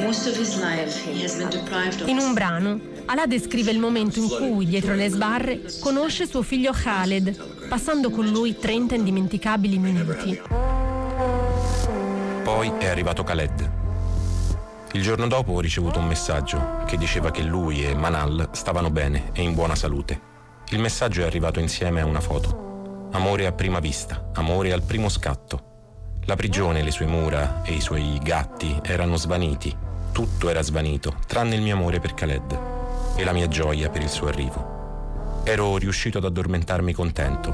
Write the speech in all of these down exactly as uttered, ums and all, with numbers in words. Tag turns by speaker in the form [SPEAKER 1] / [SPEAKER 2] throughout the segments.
[SPEAKER 1] In un brano, Alaa descrive il momento in cui, dietro le sbarre, conosce suo figlio Khaled, passando con lui trenta indimenticabili minuti.
[SPEAKER 2] Poi è arrivato Khaled. Il giorno dopo ho ricevuto un messaggio che diceva che lui e Manal stavano bene e in buona salute. Il messaggio è arrivato insieme a una foto. Amore a prima vista, amore al primo scatto. La prigione, le sue mura e i suoi gatti erano svaniti. Tutto era svanito, tranne il mio amore per Khaled e la mia gioia per il suo arrivo. Ero riuscito ad addormentarmi contento.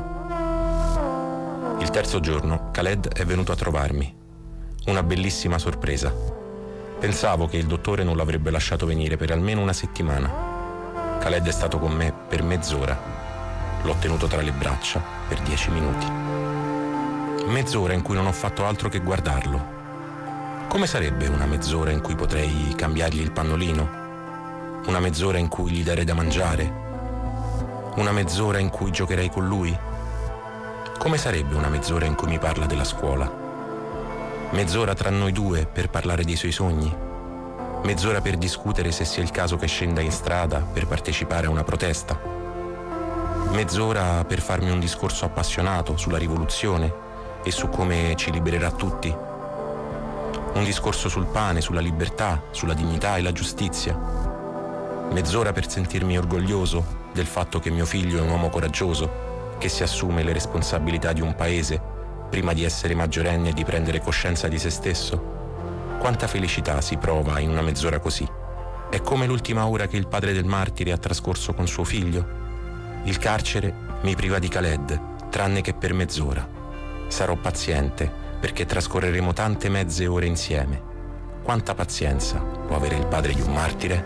[SPEAKER 2] Il terzo giorno Khaled è venuto a trovarmi. Una bellissima sorpresa. Pensavo che il dottore non l'avrebbe lasciato venire per almeno una settimana. Khaled è stato con me per mezz'ora. L'ho tenuto tra le braccia per dieci minuti. Mezz'ora in cui non ho fatto altro che guardarlo. Come sarebbe una mezz'ora in cui potrei cambiargli il pannolino? Una mezz'ora in cui gli darei da mangiare? Una mezz'ora in cui giocherei con lui? Come sarebbe una mezz'ora in cui mi parla della scuola? Mezz'ora tra noi due per parlare dei suoi sogni? Mezz'ora per discutere se sia il caso che scenda in strada per partecipare a una protesta? Mezz'ora per farmi un discorso appassionato sulla rivoluzione e su come ci libererà tutti? Un discorso sul pane, sulla libertà, sulla dignità e la giustizia. Mezz'ora per sentirmi orgoglioso del fatto che mio figlio è un uomo coraggioso, che si assume le responsabilità di un paese prima di essere maggiorenne e di prendere coscienza di se stesso. Quanta felicità si prova in una mezz'ora così. È come l'ultima ora che il padre del martire ha trascorso con suo figlio. Il carcere mi priva di Khaled, tranne che per mezz'ora. Sarò paziente, perché trascorreremo tante mezze ore insieme. Quanta pazienza può avere il padre di un martire?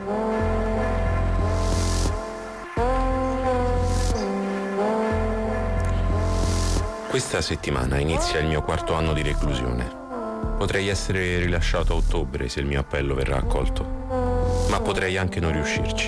[SPEAKER 2] Questa settimana inizia il mio quarto anno di reclusione. Potrei essere rilasciato a ottobre se il mio appello verrà accolto, ma potrei anche non riuscirci.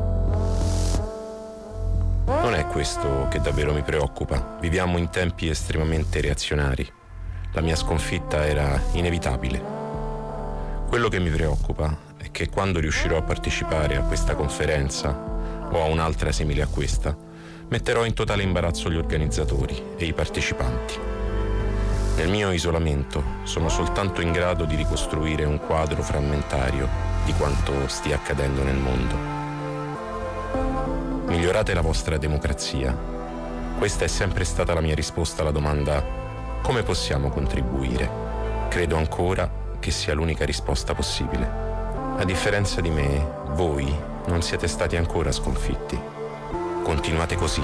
[SPEAKER 2] Non è questo che davvero mi preoccupa. Viviamo in tempi estremamente reazionari. La mia sconfitta era inevitabile. Quello che mi preoccupa è che quando riuscirò a partecipare a questa conferenza o a un'altra simile a questa, metterò in totale imbarazzo gli organizzatori e i partecipanti. Nel mio isolamento sono soltanto in grado di ricostruire un quadro frammentario di quanto stia accadendo nel mondo. Migliorate la vostra democrazia. Questa è sempre stata la mia risposta alla domanda: come possiamo contribuire? Credo ancora che sia l'unica risposta possibile. A differenza di me, voi non siete stati ancora sconfitti. Continuate così.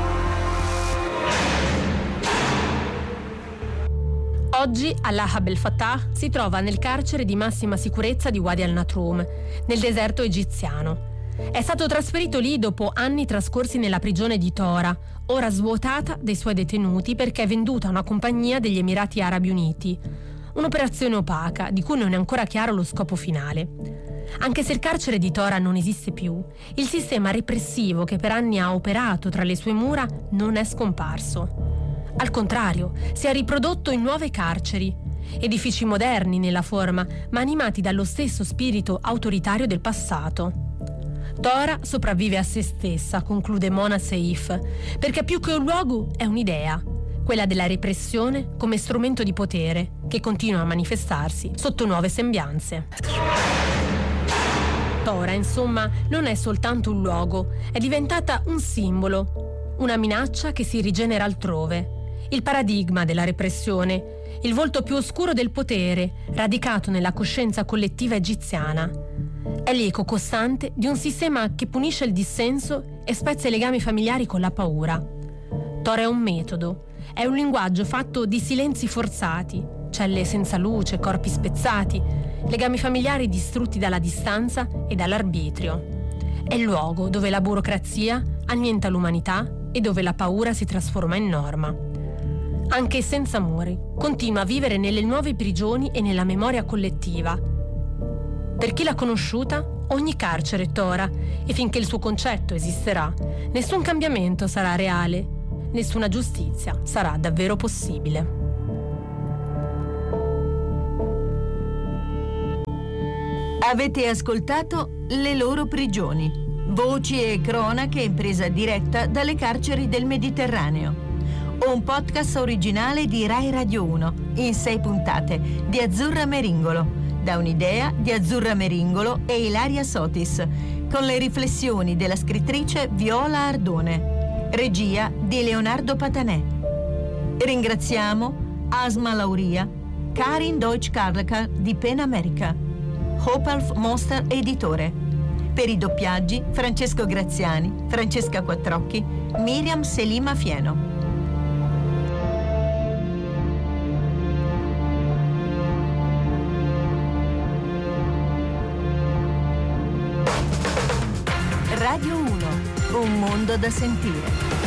[SPEAKER 1] Oggi Alaa Abdel Fattah si trova nel carcere di massima sicurezza di Wadi al-Natrum, nel deserto egiziano. È stato trasferito lì dopo anni trascorsi nella prigione di Tora, ora svuotata dei suoi detenuti perché venduta a una compagnia degli Emirati Arabi Uniti. Un'operazione opaca, di cui non è ancora chiaro lo scopo finale. Anche se il carcere di Tora non esiste più, il sistema repressivo che per anni ha operato tra le sue mura non è scomparso. Al contrario, si è riprodotto in nuove carceri, edifici moderni nella forma, ma animati dallo stesso spirito autoritario del passato. Tora sopravvive a se stessa, conclude Mona Seif, perché più che un luogo è un'idea, quella della repressione come strumento di potere che continua a manifestarsi sotto nuove sembianze. Tora, insomma, non è soltanto un luogo, è diventata un simbolo, una minaccia che si rigenera altrove, il paradigma della repressione, il volto più oscuro del potere, radicato nella coscienza collettiva egiziana. È l'eco costante di un sistema che punisce il dissenso e spezza i legami familiari con la paura. Tora è un metodo, è un linguaggio fatto di silenzi forzati, celle senza luce, corpi spezzati, legami familiari distrutti dalla distanza e dall'arbitrio. È il luogo dove la burocrazia annienta l'umanità e dove la paura si trasforma in norma. Anche senza muri, continua a vivere nelle nuove prigioni e nella memoria collettiva. Per chi l'ha conosciuta, ogni carcere è Tora, e finché il suo concetto esisterà, nessun cambiamento sarà reale, nessuna giustizia sarà davvero possibile.
[SPEAKER 3] Avete ascoltato Le loro prigioni, voci e cronache in presa diretta dalle carceri del Mediterraneo. Un podcast originale di Rai Radio uno, in sei puntate, di Azzurra Meringolo, da un'idea di Azzurra Meringolo e Ilaria Sotis, con le riflessioni della scrittrice Viola Ardone, regia di Leonardo Patanè. Ringraziamo Asma Lauria, Karin Deutsch-Karlka di Pen America, Hopalf Monster Editore. Per i doppiaggi Francesco Graziani, Francesca Quattrocchi, Miriam Selima Fieno. Radio uno, un mondo da sentire.